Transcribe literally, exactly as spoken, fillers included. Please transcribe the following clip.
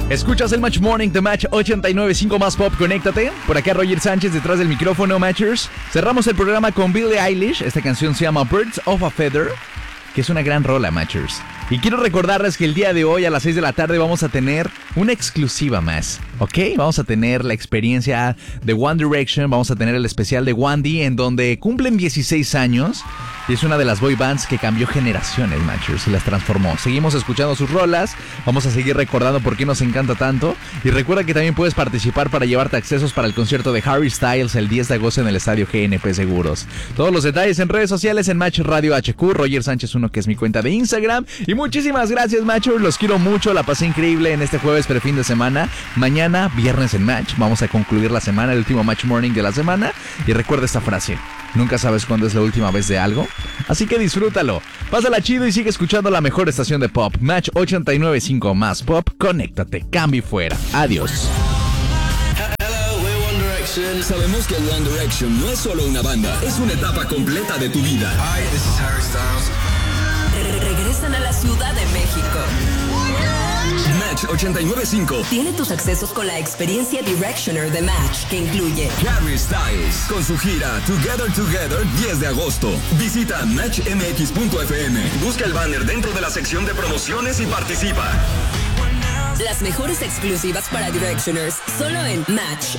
Escuchas el Match Morning de Match ochenta y nueve punto cinco más Pop, conéctate. Por acá Roger Sánchez detrás del micrófono, Matchers. Cerramos el programa con Billie Eilish. Esta canción se llama Birds of a Feather, que es una gran rola, Matchers. Y quiero recordarles que el día de hoy a las seis de la tarde vamos a tener una exclusiva más, ¿ok? Vamos a tener la experiencia de One Direction, vamos a tener el especial de Wandy, en donde cumplen dieciséis años. Y es una de las boy bands que cambió generaciones, Matchers, y las transformó. Seguimos escuchando sus rolas, vamos a seguir recordando por qué nos encanta tanto. Y recuerda que también puedes participar para llevarte accesos para el concierto de Harry Styles el diez de agosto en el estadio G N P Seguros. Todos los detalles en redes sociales en Match Radio H Q, Roger Sánchez uno, que es mi cuenta de Instagram. Y muchísimas gracias, Matchers, los quiero mucho, la pasé increíble en este jueves prefin de semana. Mañana, viernes en Match, vamos a concluir la semana, el último Match Morning de la semana. Y recuerda esta frase: nunca sabes cuándo es la última vez de algo, así que disfrútalo. Pásala chido y sigue escuchando la mejor estación de pop, Match ochenta y nueve punto cinco más Pop. Conéctate, cambio y fuera. Adiós. Hello, we're One Direction. Sabemos que One Direction no es solo una banda, es una etapa completa de tu vida. Hi, this is Harry Styles. Regresan a la Ciudad de México. Match ochenta y nueve punto cinco Tiene tus accesos con la experiencia Directioner de Match, que incluye Harry Styles con su gira Together Together diez de agosto. Visita match m x punto f m. Busca el banner dentro de la sección de promociones y participa. las mejores exclusivas para Directioners, solo en Match